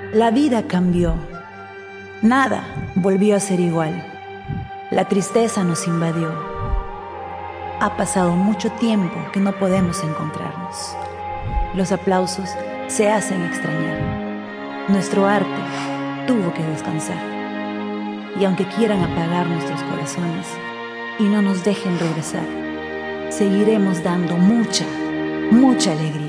La vida cambió. Nada volvió a ser igual. La tristeza nos invadió. Ha pasado mucho tiempo que no podemos encontrarnos. Los aplausos se hacen extrañar. Nuestro arte tuvo que descansar. Y aunque quieran apagar nuestros corazones y no nos dejen regresar, seguiremos dando mucha, mucha alegría.